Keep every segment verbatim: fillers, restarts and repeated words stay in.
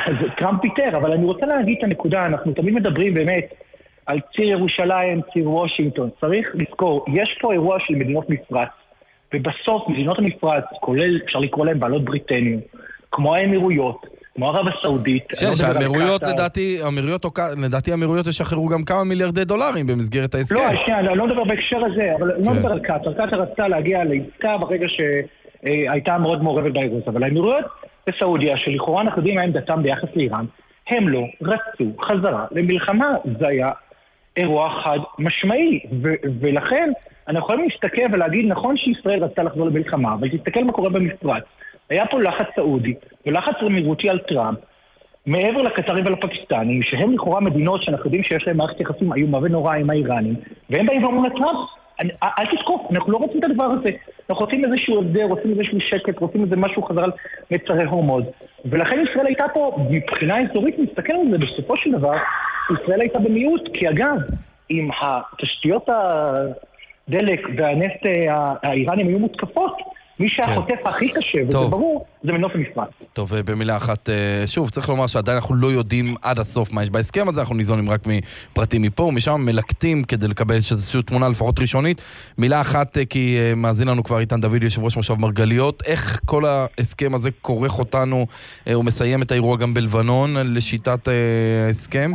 טראמפ פיטר, אבל אני רוצה להגיד את הנקודה, אנחנו תמיד מדברים באמת על ציר ירושלים, ציר וושינגטון. צריך לזכור, יש פה אירוע של מדינות מפרץ, ובסוף מדינות המפרץ, כולל, אפשר לקרוא להם בעלות בריטניה, כמו האמירויות, כמו ערב הסעודית. שהאמירויות, לדעתי, לדעתי האמירויות ישחררו גם כמה מיליארדי דולרים במסגרת העסקה. לא, שנייה, אני לא מדבר בהקשר הזה, אבל אני לא מדבר על קטר. קטר רצתה להגיע לעסקה ברגע שהייתה מאוד מעורבת באירוס, אבל האמירויות בסעודיה, שלכאורה אנחנו יודעים מה עמדתם ביחס לאיראן, הם לא רצו חזרה למלחמה. זה היה אירוע חד משמעי, ולכן אנחנו יכולים להסתכל ולהגיד, נכון שישראל רצתה לחזור למלחמה, אבל תסתכל מה קורה במפרץ. היה פה לחץ סעודי ולחץ אמירותי על טראמפ, מעבר לקטרים ולפקיסטנים, שהם לכאורה מדינות שאנחנו יודעים שיש להם מערכת יחסים איומה ונורא עם האיראנים, והם באים ואומרים לטראמפ, אל תתקוף, אנחנו לא רוצים את הדבר הזה, אנחנו רוצים איזשהו הבדל, רוצים איזשהו שקט, רוצים איזה משהו חזר על מצרי הורמוז, ולכן ישראל הייתה פה, מבחינה אזורית, מסתכל על זה, בסופו של דבר, ישראל הייתה במיעוט, כי אגב, עם התשתיות הדלק והנפט האיראנים היו מותקפות, מי שהחוטף הכי קשה, וזה ברור, זה מנוף המפרץ. טוב, במילה אחת, שוב, צריך לומר שעדיין אנחנו לא יודעים עד הסוף מה יש בהסכם הזה, אנחנו ניזונים רק מפרטים מפה, ומשם מלקטים כדי לקבל איזושהי תמונה לפחות ראשונית. מילה אחת, כי מאזין לנו כבר איתן דוד, יושב ראש מושב מרגליות, איך כל ההסכם הזה כורך אותנו, הוא מסיים את האירוע גם בלבנון, לשיטת ההסכם?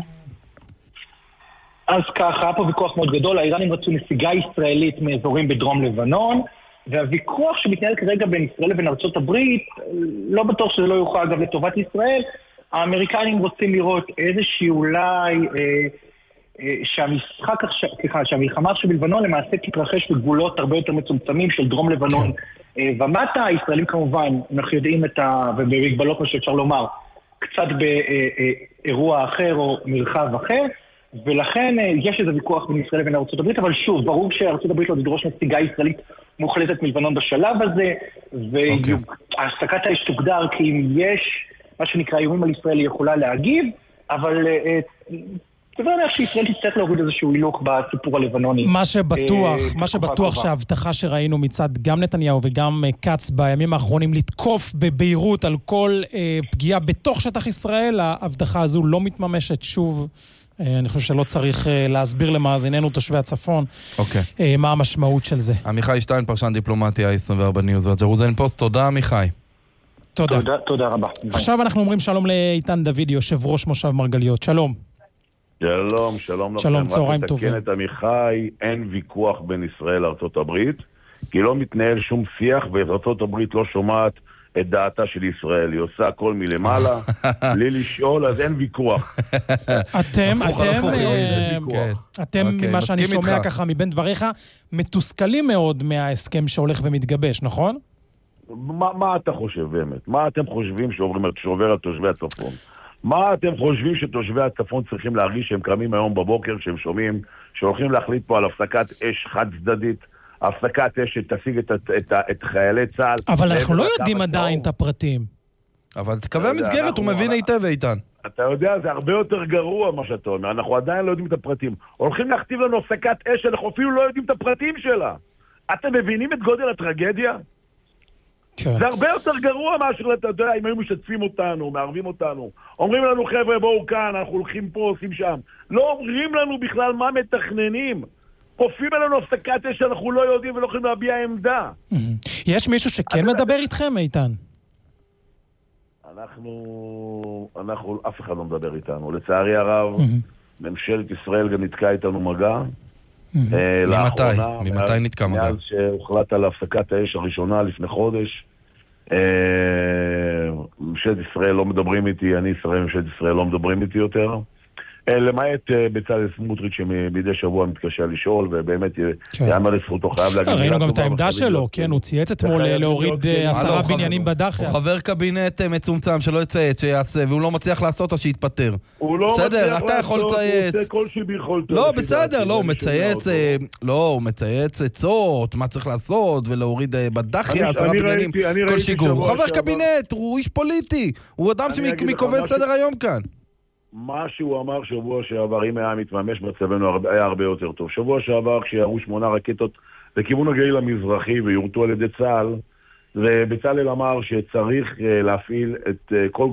אז ככה, היה פה ויכוח מאוד גדול, האיראנים רצו נסיגה ישראלית מאזורים בדרום לבנון, והוויכוח שמתנהל כרגע בין ישראל לבין ארצות הברית, לא בטוח שזה לא יוכל אגב לטובת ישראל. האמריקנים רוצים לראות איזושהי אולי אה, אה, שהמשחק, סליחה, שהמלחמה שבלבנון למעשה תתרחש בגבולות הרבה יותר מצומצמים של דרום לבנון אה, ומטה. הישראלים כמובן, אנחנו יודעים את ה... ובמגבלות מה שאפשר לומר, קצת באירוע אחר או מרחב אחר, ולכן אה, יש איזה ויכוח בין ישראל לבין ארצות הברית, אבל שוב, ברור שארצות הברית לא תדרוש נסיגה ישראלית מוחלטת מלבנון בשלב הזה, והעסקת האש תוגדר כי אם יש מה שנקרא איומים על ישראל היא יכולה להגיב, אבל זה לא נראה שישראל תצטרך להוריד איזשהו הילוך בסיפור הלבנוני. מה שבטוח, מה שבטוח שההבטחה שראינו מצד גם נתניהו וגם קץ בימים האחרונים לתקוף בביירות על כל פגיעה בתוך שטח ישראל, ההבטחה הזו לא מתממשת שוב. אני חושב שלא צריך להסביר למאזיננו תושבי הצפון מה המשמעות של זה. עמיחי שטיין, פרשן דיפלומטיה, עשרים וארבע ניוז והג'רוזלם פוסט. תודה עמיחי. תודה. תודה רבה. עכשיו אנחנו אומרים שלום לאיתן דוד, יושב ראש מושב מרגליות. שלום. שלום, שלום לכם. שלום, צהריים טובים. רק לתקן את עמיחי, אין ויכוח בין ישראל לארצות הברית, כי לא מתנהל שום שיח, וארצות הברית לא שומעת את דעתה של ישראל, היא עושה הכל מלמעלה, בלי לשאול, אז אין ויכוח. אתם, אתם, אתם, ממה שאני שומע ככה מבין דבריך, מתוסכלים מאוד מההסכם שהולך ומתגבש, נכון? מה אתה חושב באמת? מה אתם חושבים שעובר על תושבי הצפון? מה אתם חושבים שתושבי הצפון צריכים להרגיש שהם קמים היום בבוקר, שהם שומעים, שהולכים להחליט פה על הפסקת אש חד צדדית, הפסקת אש שתשיג את, את, את, את חיילי צה"ל. אבל אנחנו לא יודעים עדיין את הפרטים. אבל תקווה המסגרת, הוא מבין היטב איתן. אתה יודע, זה הרבה יותר גרוע מה שאתה אומר, אנחנו עדיין לא יודעים את הפרטים. הולכים להכתיב לנו הפסקת אש, אנחנו אפילו לא יודעים את הפרטים שלה. אתם מבינים את גודל הטרגדיה? כן. זה הרבה יותר גרוע מאשר, אתה יודע, אם היו משתפים אותנו, מערבים אותנו. אומרים לנו, חבר'ה, בואו כאן, אנחנו הולכים פה, עושים שם. לא אומרים לנו בכלל מה מתכננים. כופים עלינו הפסקת אש שאנחנו לא יודעים ולא יכולים להביע עמדה. יש מישהו שכן מדבר איתכם, איתן? אנחנו, אנחנו, אף אחד לא מדבר איתנו. לצערי הרב, ממשלת ישראל גם נתקעה איתנו מגע. ממתי? ממתי נתקע מגע? מאז שהוחלט על הפסקת האש הראשונה לפני חודש. ממשלת ישראל לא מדברים איתי, אני ישראל, ממשלת ישראל לא מדברים איתי יותר. למעט בצלאל סמוטריץ' שמדי שבוע מתקשה לשאול, ובאמת יאמר לזכותו חייב להגיד... ראינו גם את העמדה שלו, כן, הוא צייץ אתמול להוריד עשרה בניינים בדחיה. הוא חבר קבינט מצומצם שלא יצייץ, שיעשה, והוא לא מצליח לעשות, אז שיתפטר. הוא לא מצליח לעשות, הוא עושה כל שביכולתו. לא, בסדר, לא, הוא מצייץ, לא, הוא מצייץ עצות, מה צריך לעשות, ולהוריד בדחיה עשרה בניינים, כל שיגור. הוא חבר קבינט, הוא איש פוליטי, הוא אדם שמקובע סדר היום כאן. מה שהוא אמר שבוע שעבר, אם היה מתממש מצבנו היה הרבה יותר טוב. שבוע שעבר כשירו שמונה רקטות לכיוון הגליל המזרחי ויורטו על ידי צה"ל, ובצלאל אמר שצריך להפעיל את כל